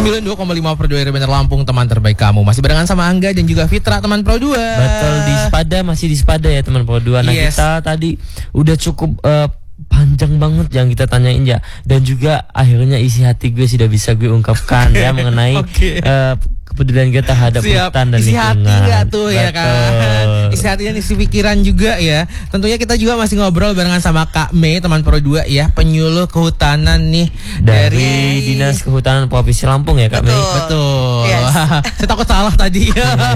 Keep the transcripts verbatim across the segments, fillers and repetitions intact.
sembilan puluh dua koma lima Pro dua R Bener Lampung, teman terbaik kamu. Masih barengan sama Angga dan juga Fitra, teman Pro dua. Betul, di Sepada, masih di Sepada ya teman Pro dua. Nah, yes. Kita tadi udah cukup uh, panjang banget yang kita tanyain ya. Dan juga akhirnya isi hati gue sudah bisa gue ungkapkan ya mengenai okay. uh, kepedulian kita terhadap hutan dan isi lingkungan. Isi hati gak tuh? Betul. Ya kan? Isi hati dan isi pikiran juga ya. Tentunya kita juga masih ngobrol barengan sama Kak Mei, teman Pro dua ya, penyuluh kehutanan nih dari, dari Dinas Kehutanan Provinsi Lampung ya Kak Mei. Betul. Yes. Saya takut salah tadi.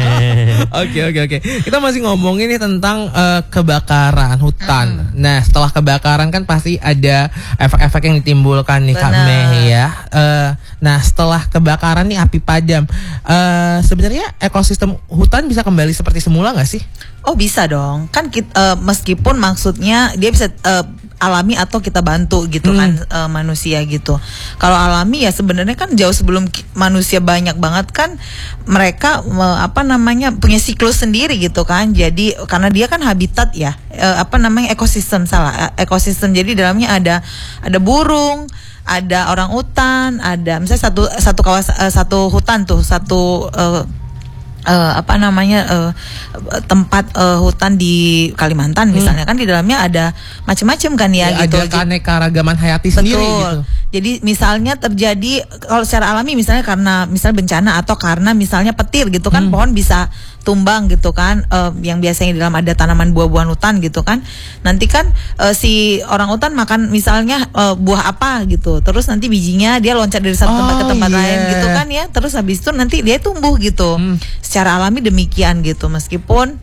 Oke oke oke. Kita masih ngomongin nih tentang uh, kebakaran hutan. Hmm. Nah, setelah kebakaran kan pasti ada efek-efek yang ditimbulkan nih. Benar. Kak Mei ya. Uh, nah, setelah kebakaran nih api padam. Uh, sebenarnya ekosistem hutan bisa kembali seperti semula nggak sih? Oh bisa dong, kan kita, uh, meskipun maksudnya dia bisa uh, alami atau kita bantu gitu hmm. kan uh, manusia gitu. Kalau alami ya sebenarnya kan jauh sebelum manusia banyak banget kan mereka uh, apa namanya punya siklus sendiri gitu kan. Jadi karena dia kan habitat ya uh, apa namanya ekosistem salah uh, ekosistem. Jadi dalamnya ada ada burung, ada orang hutan, ada misalnya satu satu kawasan uh, satu hutan tuh satu uh, uh, apa namanya uh, tempat uh, hutan di Kalimantan misalnya hmm. kan di dalamnya ada macam-macam kan ya, ya gitu. Ada keanekaragaman hayati betul. Sendiri gitu. Jadi misalnya terjadi kalau secara alami misalnya karena misalnya bencana atau karena misalnya petir gitu kan hmm. pohon bisa tumbang gitu kan uh, yang biasanya di dalam ada tanaman buah-buahan hutan gitu kan. Nanti kan uh, si orang hutan makan misalnya uh, buah apa gitu. Terus nanti bijinya dia loncat dari satu oh, tempat ke tempat yeah. lain gitu kan ya. Terus habis itu nanti dia tumbuh gitu. Hmm. Secara alami demikian gitu meskipun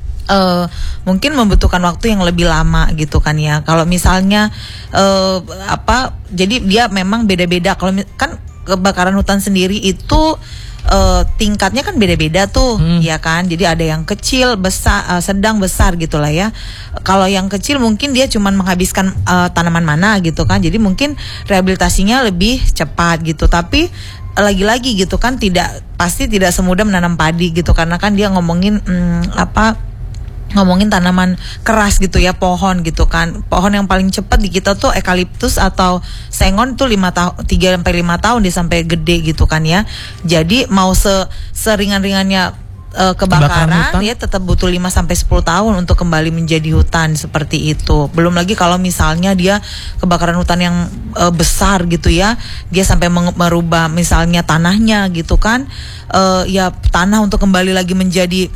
Uh, mungkin membutuhkan waktu yang lebih lama gitu kan ya. Kalau misalnya uh, apa, jadi dia memang beda-beda. Kalau kan kebakaran hutan sendiri itu uh, tingkatnya kan beda-beda tuh, hmm. ya kan. Jadi ada yang kecil, besar, uh, sedang, besar gitulah ya. Kalau yang kecil mungkin dia cuma menghabiskan uh, tanaman mana gitu kan. Jadi mungkin rehabilitasinya lebih cepat gitu. Tapi lagi-lagi gitu kan tidak pasti tidak semudah menanam padi gitu karena kan dia ngomongin hmm, apa ngomongin tanaman keras gitu ya, pohon gitu kan. Pohon yang paling cepat di kita tuh eukaliptus atau sengon tuh lima tahun tiga sampai lima tahun dia sampai gede gitu kan ya. Jadi mau se seringan-ringannya uh, kebakaran ya tetap butuh lima sampai sepuluh tahun untuk kembali menjadi hutan seperti itu. Belum lagi kalau misalnya dia kebakaran hutan yang uh, besar gitu ya. Dia sampai merubah misalnya tanahnya gitu kan. Uh, ya tanah untuk kembali lagi menjadi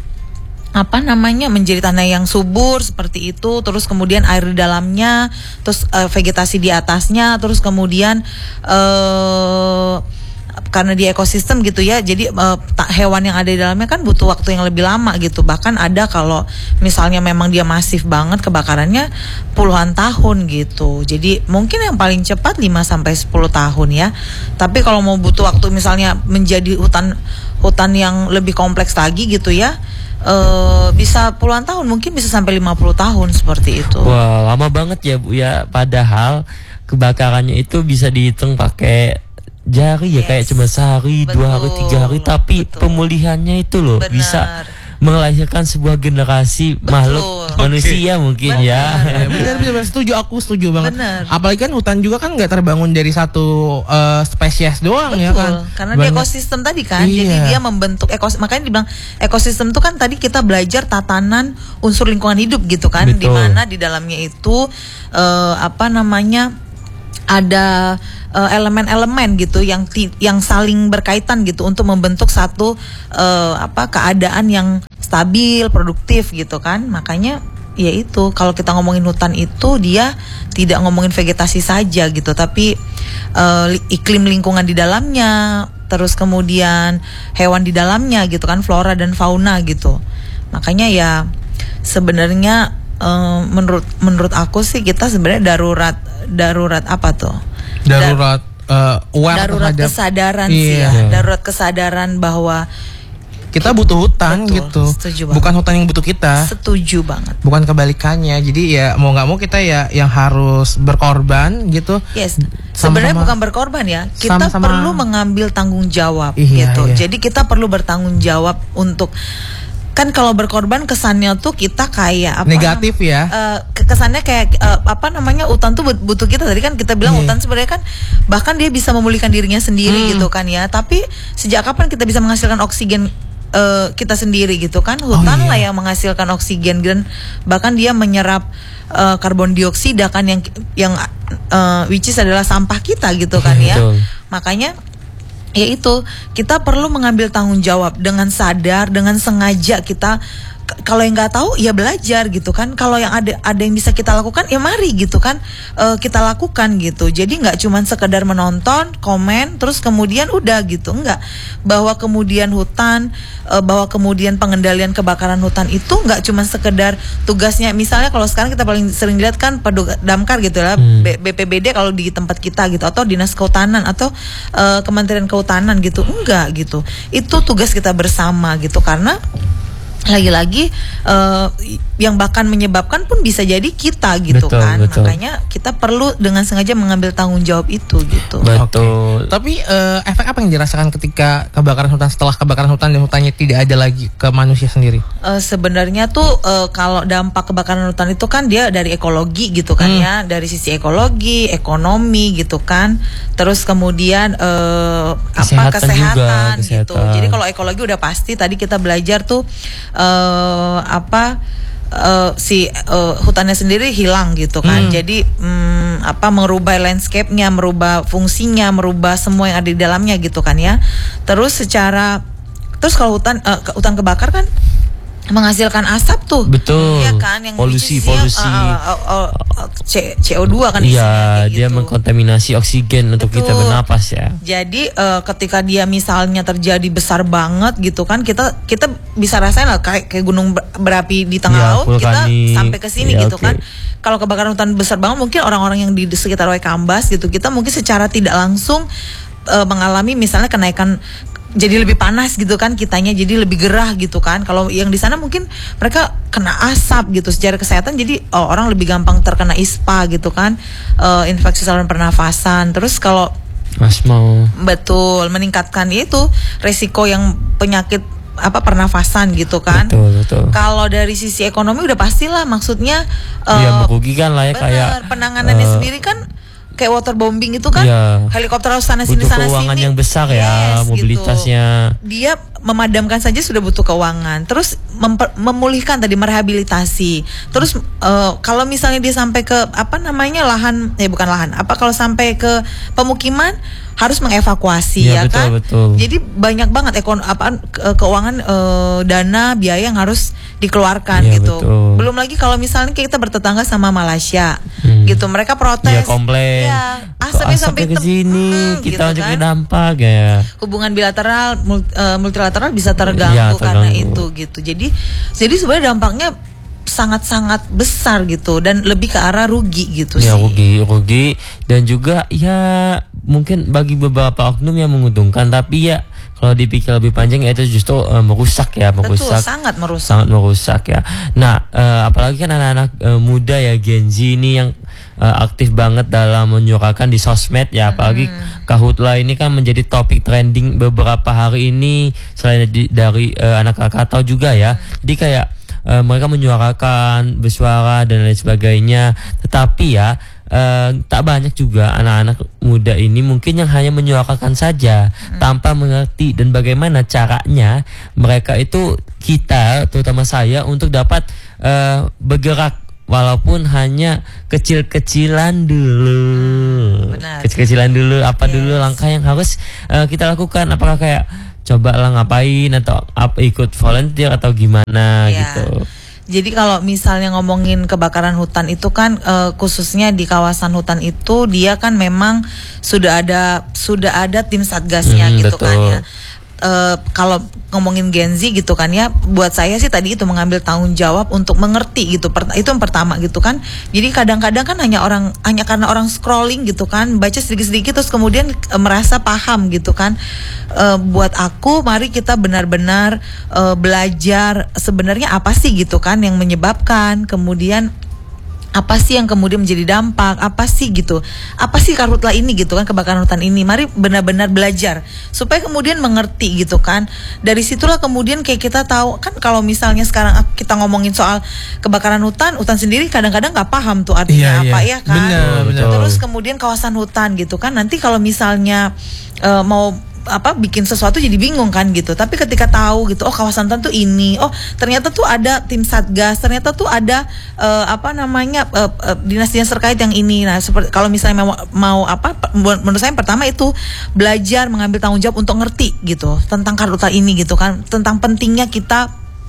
apa namanya menjadi tanah yang subur seperti itu, terus kemudian air di dalamnya, terus uh, vegetasi di atasnya, terus kemudian uh, karena di ekosistem gitu ya, jadi uh, hewan yang ada di dalamnya kan butuh waktu yang lebih lama gitu. Bahkan ada kalau misalnya memang dia masif banget kebakarannya puluhan tahun gitu. Jadi mungkin yang paling cepat lima sampai sepuluh tahun ya. Tapi kalau mau butuh waktu misalnya menjadi hutan hutan yang lebih kompleks lagi gitu ya, Uh, bisa puluhan tahun, mungkin bisa sampai lima puluh tahun seperti itu. Wah, lama banget ya Bu ya. Padahal kebakarannya itu bisa dihitung pakai jari ya, yes. Kayak cuma sehari, betul, dua hari, tiga hari, tapi betul. Pemulihannya itu loh benar. Bisa melahirkan sebuah generasi betul. Makhluk okay. manusia mungkin benar. Ya. Benar, benar, setuju, aku setuju banget. Benar. Apalagi kan hutan juga kan nggak terbangun dari satu uh, spesies doang betul. Ya kan. Karena dia ekosistem tadi kan, iya. Jadi dia membentuk ekosistem. Makanya dibilang ekosistem itu kan tadi kita belajar tatanan unsur lingkungan hidup gitu kan, di mana di dalamnya itu uh, apa namanya ada uh, elemen-elemen gitu yang ti- yang saling berkaitan gitu untuk membentuk satu uh, apa keadaan yang stabil, produktif gitu kan. Makanya ya itu kalau kita ngomongin hutan itu dia tidak ngomongin vegetasi saja gitu, tapi uh, iklim lingkungan di dalamnya, terus kemudian hewan di dalamnya gitu kan, flora dan fauna gitu. Makanya ya sebenarnya uh, menurut menurut aku sih kita sebenarnya darurat darurat apa tuh? Darurat uh, aware darurat terhadap, kesadaran iya. sih ya. Darurat kesadaran bahwa kita butuh hutan betul, gitu. Bukan hutan yang butuh kita. Setuju banget. Bukan kebalikannya. Jadi ya mau nggak mau kita ya yang harus berkorban gitu. Yes. Sebenarnya bukan berkorban ya. Kita sama-sama perlu mengambil tanggung jawab iya, gitu. Iya. Jadi kita perlu bertanggung jawab untuk kan kalau berkorban kesannya tuh kita kayak apa negatif ya uh, kesannya kayak uh, apa namanya hutan tuh butuh kita. Tadi kan kita bilang yeah. hutan sebenarnya kan bahkan dia bisa memulihkan dirinya sendiri hmm. gitu kan ya, tapi sejak kapan kita bisa menghasilkan oksigen uh, kita sendiri gitu kan? Hutan oh, iya. lah yang menghasilkan oksigen dan bahkan dia menyerap uh, karbon dioksida kan yang yang uh, which is adalah sampah kita gitu kan ya. Makanya ya itu, kita perlu mengambil tanggung jawab dengan sadar, dengan sengaja kita. Kalau yang nggak tahu ya belajar gitu kan. Kalau yang ada ada yang bisa kita lakukan ya mari gitu kan, e, kita lakukan gitu. Jadi nggak cuma sekedar menonton, komen, terus kemudian udah gitu, enggak. Bahwa kemudian hutan, e, bahwa kemudian pengendalian kebakaran hutan itu nggak cuma sekedar tugasnya. Misalnya kalau sekarang kita paling sering lihat kan Pedog Damkar gitu lah, hmm. B P B D kalau di tempat kita gitu, atau Dinas Kehutanan atau e, Kementerian Kehutanan gitu, enggak gitu. Itu tugas kita bersama gitu, karena lagi-lagi uh, yang bahkan menyebabkan pun bisa jadi kita gitu betul, kan betul. Makanya kita perlu dengan sengaja mengambil tanggung jawab itu gitu. Betul. Okay. Tapi uh, efek apa yang dirasakan ketika kebakaran hutan, setelah kebakaran hutan dan hutannya tidak ada lagi ke manusia sendiri? Uh, sebenarnya tuh uh, kalau dampak kebakaran hutan itu kan dia dari ekologi gitu kan hmm. ya, dari sisi ekologi, ekonomi gitu kan, terus kemudian uh, kesehatan apa kesehatan, juga, gitu. kesehatan. Jadi kalau ekologi udah pasti tadi kita belajar tuh Uh, apa uh, si uh, hutannya sendiri hilang gitu kan. Hmm. Jadi um, apa merubah landscape-nya, merubah fungsinya, merubah semua yang ada di dalamnya gitu kan ya. Terus secara terus kalau hutan uh, hutan kebakar kan menghasilkan asap tuh. Betul. Iya kan, yang polusi polusi uh, uh, uh, uh, C, CO dua kan. Iya, dia gitu. Mengkontaminasi oksigen untuk betul. Kita bernapas ya. Jadi uh, ketika dia misalnya terjadi besar banget gitu kan, kita kita bisa rasain lah kayak kayak gunung berapi di tengah ya, laut, kita sampai ke sini ya, gitu okay. kan. Kalau kebakaran hutan besar banget, mungkin orang-orang yang di sekitar Waikambas gitu, kita mungkin secara tidak langsung uh, mengalami misalnya kenaikan, jadi lebih panas gitu kan kitanya, jadi lebih gerah gitu kan. Kalau yang di sana mungkin mereka kena asap gitu, secara kesehatan jadi oh, orang lebih gampang terkena ispa gitu kan, uh, infeksi saluran pernafasan. Terus kalau asma, betul, meningkatkan itu resiko yang penyakit apa pernafasan gitu kan. Betul, betul. Kalau dari sisi ekonomi udah pastilah, maksudnya uh, ya merugikan lah ya, bener, kayak penanganannya uh, sendiri kan kayak waterbombing itu kan, ya, helikopter harus sana sini sana sini. Butuh keuangan yang besar ya, yes, mobilitasnya. Gitu. Dia memadamkan saja sudah butuh keuangan. Terus memper, memulihkan tadi, merehabilitasi. Terus uh, kalau misalnya dia sampai ke apa namanya lahan, eh bukan lahan, apa kalau sampai ke pemukiman harus mengevakuasi ya, ya betul, kan. Betul. Jadi banyak banget ekon apa ke, keuangan uh, dana biaya yang harus dikeluarkan ya, gitu. Betul. Belum lagi kalau misalnya kita bertetangga sama Malaysia, hmm. gitu, mereka protes. Ya komplain. Ya, asapnya sampai ke sini, hmm, kita gitu juga kan. Dampak ya. Hubungan bilateral, multi, uh, multilateral bisa terganggu, ya, terganggu karena itu gitu. Jadi jadi sebenarnya dampaknya sangat-sangat besar gitu, dan lebih ke arah rugi gitu ya, sih. rugi, rugi dan juga ya mungkin bagi beberapa oknum yang menguntungkan, tapi ya kalau dipikir lebih panjang ya itu justru uh, merusak ya, merusak. Betul, sangat merusak. Sangat merusak ya. Nah, uh, apalagi kan anak-anak uh, muda ya, Gen Z ini yang uh, aktif banget dalam menyuarakan di sosmed ya, apalagi hmm. Kahutla ini kan menjadi topik trending beberapa hari ini selain di, dari uh, anak Krakatau juga ya. Jadi kayak Uh, mereka menyuarakan, bersuara dan lain sebagainya. Tetapi ya uh, tak banyak juga anak-anak muda ini mungkin yang hanya menyuarakan saja hmm. tanpa mengerti dan bagaimana caranya mereka itu, kita terutama saya, untuk dapat uh, bergerak walaupun hanya kecil-kecilan dulu. Benar. Kecil-kecilan dulu, apa yes. dulu langkah yang harus uh, kita lakukan? Apakah kayak coba lah ngapain, atau apa, ikut volunteer atau gimana ya. Gitu. Jadi kalau misalnya ngomongin kebakaran hutan itu kan uh, khususnya di kawasan hutan itu dia kan memang sudah ada sudah ada tim satgasnya hmm, gitu betul. Kan ya. Uh, kalau ngomongin Gen Z gitu kan ya, buat saya sih tadi itu mengambil tanggung jawab untuk mengerti gitu, per, itu yang pertama gitu kan. Jadi kadang-kadang kan hanya orang hanya karena orang scrolling gitu kan, baca sedikit-sedikit terus kemudian uh, merasa paham gitu kan. Uh, buat aku mari kita benar-benar uh, belajar sebenarnya apa sih gitu kan yang menyebabkan, kemudian apa sih yang kemudian menjadi dampak, apa sih gitu, apa sih karhutlah ini gitu kan, kebakaran hutan ini. Mari benar-benar belajar supaya kemudian mengerti gitu kan. Dari situlah kemudian kayak kita tahu kan, kalau misalnya sekarang kita ngomongin soal kebakaran hutan, hutan sendiri kadang-kadang nggak paham tuh artinya iya, apa iya. ya kan. Benar, benar. Terus kemudian kawasan hutan gitu kan, nanti kalau misalnya uh, mau apa bikin sesuatu jadi bingung kan gitu. Tapi ketika tahu gitu, oh kawasan hutan tuh ini, oh ternyata tuh ada tim satgas, ternyata tuh ada uh, apa namanya uh, uh, dinas-dinas terkait yang ini. Nah seperti kalau misalnya mau, mau apa, menurut saya yang pertama itu belajar mengambil tanggung jawab untuk ngerti gitu tentang karhutlah ini gitu kan, tentang pentingnya kita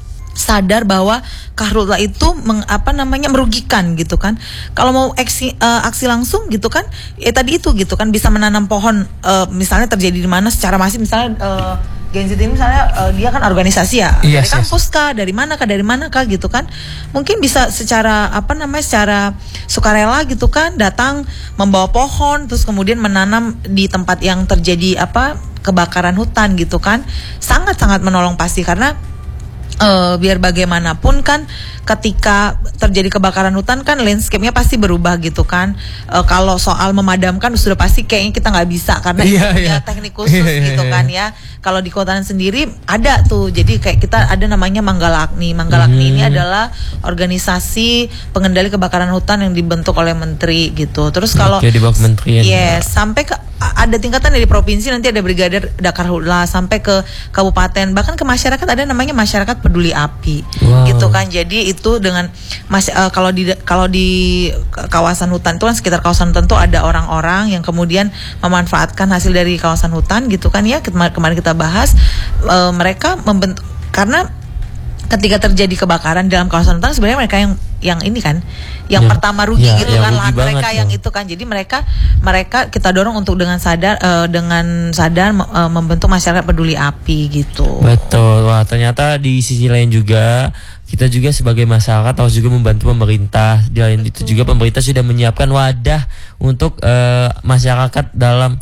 sadar bahwa karhutlah itu meng, apa namanya merugikan gitu kan. Kalau mau aksi uh, aksi langsung gitu kan, ya tadi itu gitu kan, bisa menanam pohon uh, misalnya terjadi di mana secara masif, misalnya uh, Gen Z ini misalnya uh, dia kan organisasi ya, yes, dari kampus kah, dari mana kah, dari mana kah gitu kan, mungkin bisa secara apa namanya secara sukarela gitu kan datang membawa pohon terus kemudian menanam di tempat yang terjadi apa kebakaran hutan gitu kan, sangat sangat menolong pasti. Karena Uh, biar bagaimanapun kan ketika terjadi kebakaran hutan kan landscape-nya pasti berubah gitu kan. Uh, kalau soal memadamkan sudah pasti kayaknya kita nggak bisa karena yeah, itu yeah. punya teknik khusus yeah, yeah, gitu yeah. kan ya. Kalau di kehutanan sendiri ada tuh, jadi kayak kita ada namanya Manggalakni. Manggalakni hmm. ini adalah organisasi pengendali kebakaran hutan yang dibentuk oleh menteri gitu. Terus kalau okay, di bawah kementerian. Yes, sampai ke ada tingkatan dari provinsi, nanti ada brigadir Dakarhutlah, sampai ke kabupaten, bahkan ke masyarakat ada namanya masyarakat peduli api. Wow. Gitu kan. Jadi itu dengan mas, uh, kalau di kalau di kawasan hutan itu kan, sekitar kawasan hutan itu ada orang-orang yang kemudian memanfaatkan hasil dari kawasan hutan gitu kan ya. Kemarin kita bahas uh, mereka membentuk, karena ketika terjadi kebakaran dalam kawasan hutan sebenarnya mereka yang yang ini kan yang ya, pertama rugi ya, gitu ya, kan lahan mereka yang tuh. Itu kan, jadi mereka mereka kita dorong untuk dengan sadar uh, dengan sadar uh, membentuk masyarakat peduli api gitu. Betul. Wah, ternyata di sisi lain juga kita juga sebagai masyarakat harus juga membantu pemerintah. Di lain itu juga pemerintah sudah menyiapkan wadah untuk uh, masyarakat dalam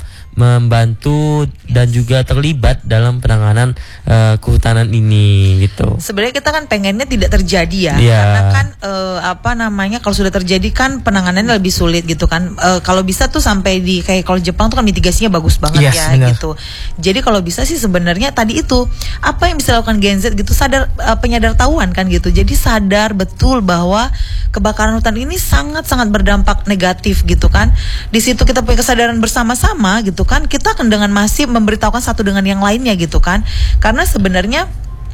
membantu dan juga terlibat dalam penanganan uh, kehutanan ini gitu. Sebenarnya kita kan pengennya tidak terjadi ya, yeah. karena kan uh, apa namanya kalau sudah terjadi kan penanganannya lebih sulit gitu kan. Uh, kalau bisa tuh sampai di kayak kalau Jepang tuh kan mitigasinya bagus banget yes, ya bener. Gitu. Jadi kalau bisa sih sebenarnya tadi itu apa yang bisa dilakukan Gen Z gitu, sadar uh, penyadar tahuan kan gitu. Jadi sadar betul bahwa kebakaran hutan ini sangat-sangat berdampak negatif gitu kan. Di situ kita punya kesadaran bersama-sama gitu kan, kita akan dengan masif memberitahukan satu dengan yang lainnya gitu kan. Karena sebenarnya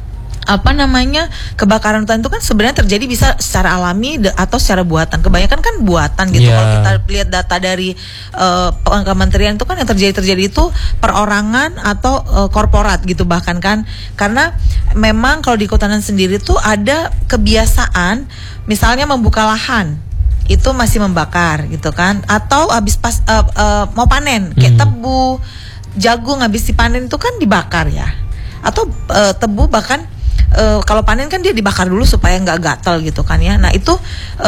apa namanya kebakaran hutan itu kan sebenarnya terjadi bisa secara alami de- atau secara buatan. Kebanyakan kan buatan gitu. Yeah. Kalau kita lihat data dari uh, kementerian itu kan yang terjadi-terjadi itu perorangan atau uh, korporat gitu bahkan kan. Karena memang kalau di kehutanan sendiri tuh ada kebiasaan misalnya membuka lahan itu masih membakar gitu kan, atau habis pas uh, uh, mau panen kayak hmm. tebu, jagung habis dipanen itu kan dibakar ya, atau uh, tebu bahkan uh, kalau panen kan dia dibakar dulu supaya nggak gatal gitu kan ya. Nah itu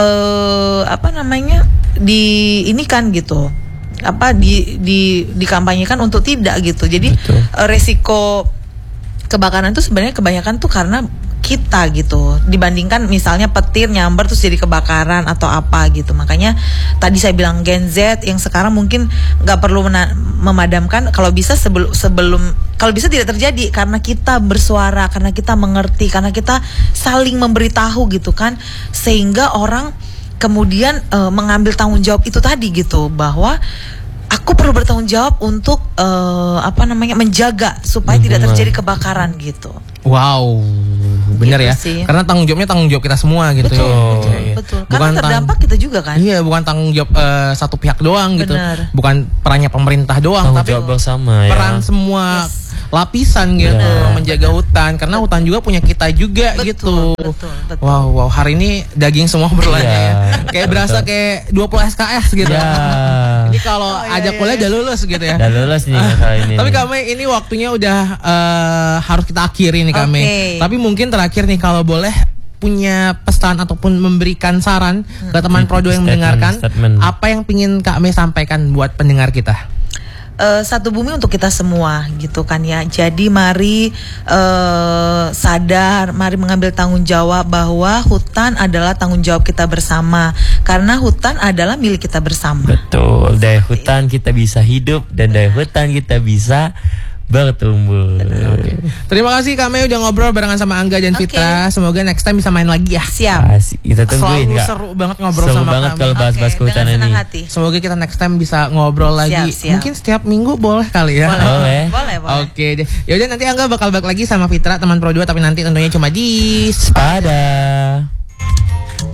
uh, apa namanya di ini kan gitu, apa di di dikampanyekan untuk tidak gitu. Jadi uh, resiko kebakaran itu sebenarnya kebanyakan tuh karena kita gitu, dibandingkan misalnya petir nyamber terus jadi kebakaran atau apa gitu. Makanya tadi saya bilang Gen Z yang sekarang mungkin nggak perlu mena- memadamkan kalau bisa sebelum sebelum kalau bisa tidak terjadi, karena kita bersuara, karena kita mengerti, karena kita saling memberitahu gitu kan, sehingga orang kemudian uh, mengambil tanggung jawab itu tadi gitu, bahwa aku perlu bertanggung jawab untuk uh, apa namanya menjaga supaya hmm, tidak terjadi kebakaran gitu. Wow, benar gitu ya. Sih. Karena tanggung jawabnya tanggung jawab kita semua gitu. Betul, ya. betul, ya, ya. betul. Bukan karena terdampak tang- kita juga kan. Iya, bukan tanggung jawab uh, satu pihak doang gitu. Bener. Bukan perannya pemerintah doang, tanggung tapi jawab bersama ya. Peran semua yes. lapisan gitu bener. menjaga hutan, karena betul. Hutan juga punya kita juga betul, gitu. Betul, betul. Wow, wow, hari ini daging semua berlanya yeah. ya. Kayak berasa kayak dua puluh S K S gitu. Yeah. Ini kalau oh, ajak iya, kuliah iya. udah lulus gitu ya. Udah lulus nih kali ini. Tapi kami ini waktunya udah uh, harus kita akhiri nih kami. Okay. Tapi mungkin terakhir nih kalau boleh punya pesan ataupun memberikan saran hmm. ke teman Prodo yang mendengarkan, statement. Apa yang pingin Kak Mei sampaikan buat pendengar kita? uh, satu bumi untuk kita semua gitu kan ya. Jadi mari uh, sadar, mari mengambil tanggung jawab bahwa hutan adalah tanggung jawab kita bersama, karena hutan adalah milik kita bersama. Betul, dari hutan kita bisa hidup dan dari hutan kita bisa bertumbuh. Okay. Terima kasih Kak Mei udah ngobrol barengan sama Angga dan Okay. Fitra. Semoga next time bisa main lagi ya. Siap. Asik, kita tungguin Selalu Kak. seru banget ngobrol Seru sama banget kami. kalau bahas-bahas Oke, kehutanan dengan ini. senang hati. Semoga kita next time bisa ngobrol lagi. Siap, siap. Mungkin setiap minggu boleh kali ya. Boleh. Boleh, boleh. Oke deh. Yaudah nanti Angga bakal balik lagi sama Fitra teman Pro dua, tapi nanti tentunya cuma di Pada